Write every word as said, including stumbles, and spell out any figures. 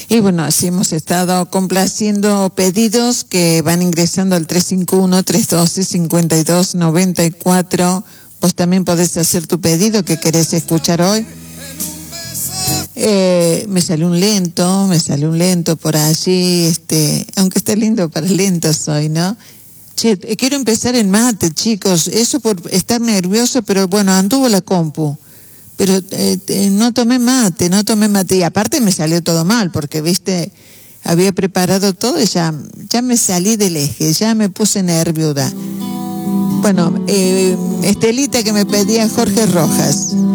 Y bueno, así hemos estado complaciendo pedidos que van ingresando al tres cinco uno, tres uno dos, cinco dos nueve cuatro. Vos también podés hacer tu pedido que querés escuchar hoy. Eh, me salió un lento, me salió un lento por allí, este, aunque está lindo para lentos hoy, ¿no? Che, quiero empezar en mate, chicos, eso por estar nervioso, pero bueno, anduvo la compu. Pero eh, eh, no tomé mate, no tomé mate. Y aparte me salió todo mal, porque, viste, había preparado todo y ya, ya me salí del eje, ya me puse nerviosa. Bueno, eh, Estelita que me pedía Jorge Rojas.